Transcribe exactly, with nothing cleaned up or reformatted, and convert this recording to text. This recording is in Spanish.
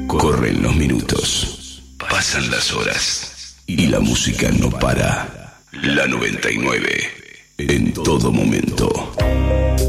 Corren los minutos, pasan las horas y la música no para. La noventa y nueve en todo momento.